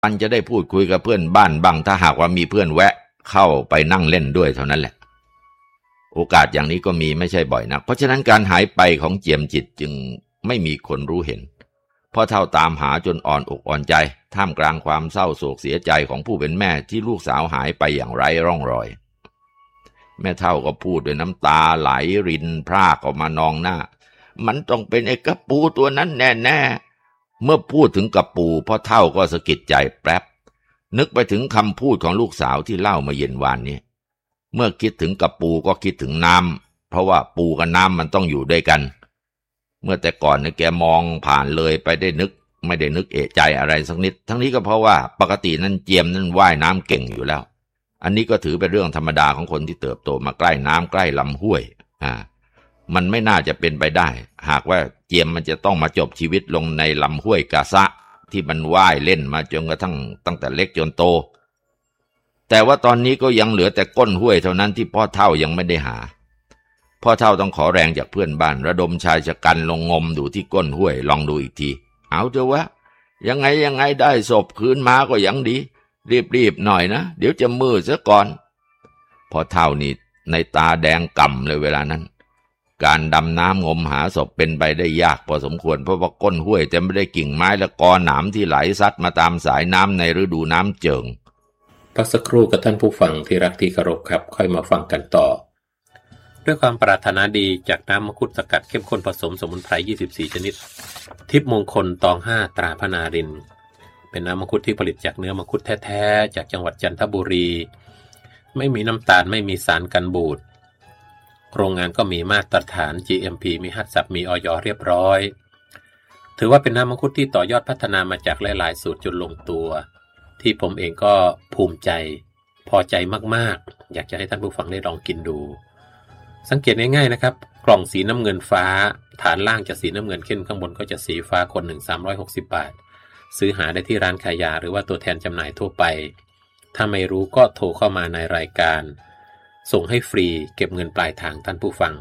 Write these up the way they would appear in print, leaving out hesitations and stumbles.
มันจะได้พูดคุยกับเพื่อนบ้านบ้างถ้าหากว่ามีเพื่อนแวะเข้าไปนั่งเล่นด้วยเท่านั้นแหละโอกาสอย่างนี้ก็มีไม่ใช่บ่อยนักเพราะฉะนั้นการหายไปของเจียมจิตจึงไม่มีคนรู้เห็นพ่อเฒ่าตามหาจนอ่อนอกอ่อนใจท่ามกลางความเศร้าโศกเสียใจของผู้เป็นแม่ที่ลูกสาวหายไปอย่างไร้ร่องรอยแม่เฒ่าก็พูดด้วยน้ำตาไหลรินพรากออกมานองหน้ามันต้องเป็นไอ้กระปูตัวนั้นแน่ๆเมื่อพูดถึงกระปูพ่อเฒ่าก็สะกิดใจแป๊บนึกไปถึงคำพูดของลูกสาวที่เล่ามาเย็นวานนี้เมื่อคิดถึงกระปูก็คิดถึงน้ำเพราะว่าปูกับน้ำมันต้องอยู่ด้วยกันเมื่อแต่ก่อนเนี่ยแกมองผ่านเลยไปได้นึกไม่ได้นึกเอะใจอะไรสักนิดทั้งนี้ก็เพราะว่าปกตินั้นเจียมนั้นว่ายน้ำเก่งอยู่แล้วอันนี้ก็ถือเป็นเรื่องธรรมดาของคนที่เติบโตมาใกล้น้ำใกล้ลำห้วยมันไม่น่าจะเป็นไปได้หากว่าเจียมมันจะต้องมาจบชีวิตลงในลำห้วยกาซะที่มันว่ายเล่นมาจนกระทั่งตั้งแต่เล็กจนโตแต่ว่าตอนนี้ก็ยังเหลือแต่ก้นห้วยเท่านั้นที่พ่อเฒ่ายังไม่ได้หาพ่อเฒ่าต้องขอแรงจากเพื่อนบ้านระดมชายชะกันลงงมดูที่ก้นห้วยลองดูอีกทีเอาเถอะวะยังไงได้ศพคืนมาก็ยังดีรีบหน่อยนะเดี๋ยวจะมืดซะก่อนพ่อเฒ่านี่ในตาแดงก่ำเลยเวลานั้นการดำน้ำงมหาศพเป็นไปได้ยากพอสมควรเพราะว่าก้นห้วยเต็มไปด้วยกิ่งไม้และกอหนามที่ไหลซัดมาตามสายน้ำในฤดูน้ำเจิ่งพักสักครู่กับท่านผู้ฟังที่รักที่เคารพครับค่อยมาฟังกันต่อด้วยความปรารถนาดีจากน้ำมังคุดสกัดเข้มข้นผสมสมุนไพร24ชนิดทิพย์มงคลตอง5ตราพนารินเป็นน้ำมังคุดที่ผลิตจากเนื้อมังคุดแท้ๆจากจังหวัดจันทบุรีไม่มีน้ำตาลไม่มีสารกันบูดโรงงานก็มีมาตรฐาน GMP มีฮัตสับมีอย.เรียบร้อยถือว่าเป็นน้ำมังคุดที่ต่อยอดพัฒนามาจากหลายๆสูตรจนลงตัวที่ผมเองก็ภูมิใจพอใจมากๆอยากจะให้ท่านผู้ฟังได้ลองกินดูสังเกตง่ายๆนะครับกล่องสีน้ำเงินฟ้าฐานล่างจะสีน้ำเงินเข้มข้างบนก็จะสีฟ้าคนหนึ่ง360 บาทซื้อหาได้ที่ร้านขายยาหรือว่าตัวแทนจำหน่ายทั่วไปถ้าไม่รู้ก็โทรเข้ามาในรายการส่งให้ฟรีเก็บเงินปลายทางท่านผู้ฟัง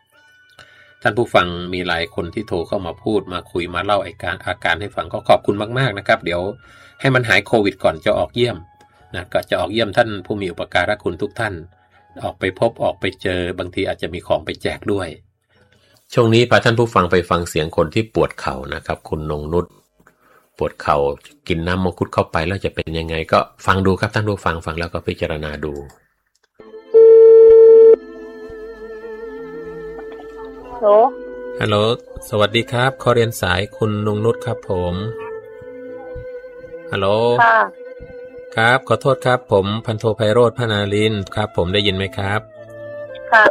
มีหลายคนที่โทรเข้ามาพูดมาคุยมาเล่าอาการให้ฟังก็ขอบคุณมากๆนะครับเดี๋ยวให้มันหายโควิดก่อนจะออกเยี่ยมนะก็จะออกเยี่ยมท่านผู้มีอุปการะคุณทุกท่านออกไปพบออกไปเจอบางทีอาจจะมีของไปแจกด้วยช่วงนี้พาท่านผู้ฟังไปฟังเสียงคนที่ปวดเข่านะครับคุณนงนุชปวดเข่ากินน้ำมังคุดเข้าไปแล้วจะเป็นยังไงก็ฟังดูครับท่านผู้ฟังแล้วก็พิจารณาดูฮัลโหลสวัสดีครับขอเรียนสายคุณนงนุชครับผมฮัลโหลค่ะครับขอโทษครับผมพันโทไพโรจน์พนาลินครับผมได้ยินไหมครับค่ะ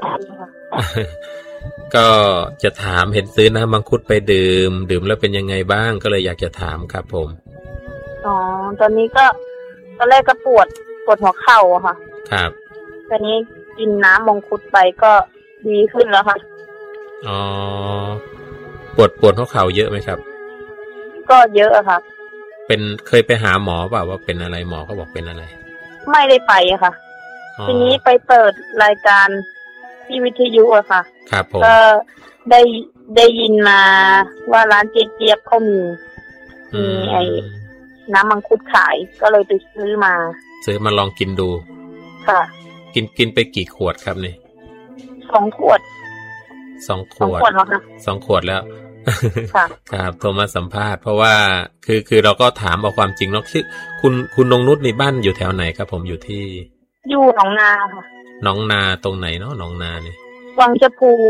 ก็จะถามเห็นซื้อน้ำมังคุดไปดื่มแล้วเป็นยังไงบ้างก็เลยอยากจะถามครับผมอ๋อตอนนี้ก็ตอนแรกก็ปวดหัวเข่าอะค่ะครับตอนนี้กินน้ำมังคุดไปก็ดีขึ้นแล้วค่ะอ๋อปวดหัวเข่าเยอะไหมครับก็เยอะอะค่ะเคยไปหาหมอเปล่าว่าเป็นอะไรหมอเขาบอกเป็นอะไรไม่ได้ไปอะค่ะทีนี้ไปเปิดรายการที่วิทยุอะค่ะครับผมก็ได้ยินมาว่าร้านเจี๊ยบเขามีไอ้น้ำมังคุดขายก็เลยไปซื้อมาลองกินดูค่ะกินไปกี่ขวดครับนี่ 2 ขวดเหรอคะ2 ขวดแล้วค่ะครับโทรมาสัมภาษณ์เพราะว่าคือเราก็ถามเอาความจริงเนาะคุณนงนุชในบ้านอยู่แถวไหนครับผมอยู่หนองนาค่ะหนองนาตรงไหนเนาะหนองนานี่วังสะพุง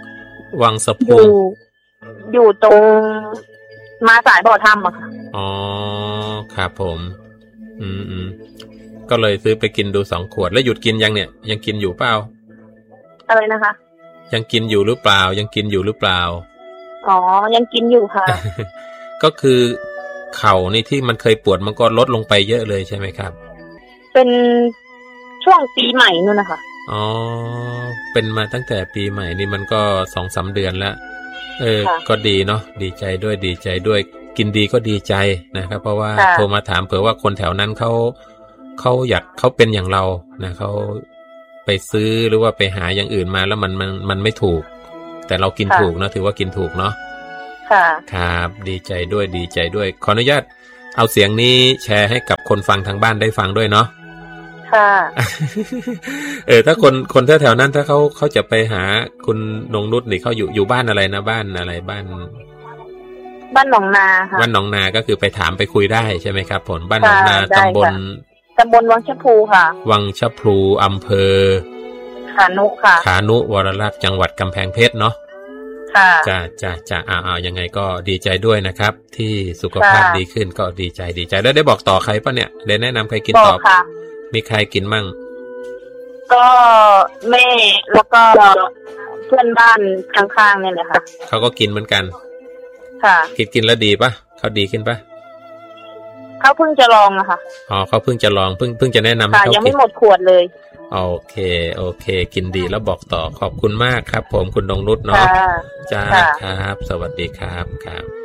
อยู่ตรงมาสายบ่อธรรมอะค่ะอ๋อครับผมก็เลยซื้อไปกินดู2 ขวดแล้วหยุดกินยังกินอยู่เปล่าอะไรนะคะยังกินอยู่หรือเปล่าอ๋อยังกินอยู่ค่ะก็คือเข่านี่ที่มันเคยปวดมันก็ลดลงไปเยอะเลยใช่ไหมครับเป็นช่วงปีใหม่นู่นนะคะอ๋อเป็นมาตั้งแต่ปีใหม่นี่มันก็ 2-3 เดือนแล้วก็ดีเนาะดีใจด้วยกินดีก็ดีใจนะครับเพราะว่าโทรมาถามเผื่อว่าคนแถวนั้นเขาอยากเขาเป็นอย่างเรานะเขาไปซื้อหรือว่าไปหาอย่างอื่นมาแล้วมันไม่ถูกแต่เรากินถูกนะถือว่ากินถูกเนาะค่ะครับดีใจด้วยขออนุญาตเอาเสียงนี้แชร์ให้กับคนฟังทางบ้านได้ฟังด้วยเนาะค่ะถ้าคนแถวๆนั้นถ้าเขาจะไปหาคุณนงนุชนี่เขาอยู่บ้านอะไรนะบ้านอะไรบ้านหนองนาค่ะบ้านหนองนาก็คือไปถามไปคุยได้ใช่ไหมครับผลบ้านหนองนาตำบลวังชะพลูค่ะวังชะพลูอำเภอขานุค่ะขานุวรรัตน์จังหวัดกำแพงเพชรเนาะค่ะจะยังไงก็ดีใจด้วยนะครับที่สุขภาพดีขึ้นก็ดีใจแล้วได้บอกต่อใครป่ะเนี่ยได้แนะนำใครกินต่อค่ะมีใครกินมั่งก็แม่แล้วก็เพื่อนบ้านข้างๆเนี่ยแหละค่ะเขาก็กินเหมือนกันค่ะกินแล้วดีป่ะเขาดีขึ้นป่ะเขาเพิ่งจะลองอะค่ะเขาเพิ่งจะลองเพิ่งจะแนะนำให้เขากินยังไม่หมดขวดเลยโอเคกินดีแล้วบอกต่อขอบคุณมากครับผมคุณนงนุชเนาะจ้าครับสวัสดีครับ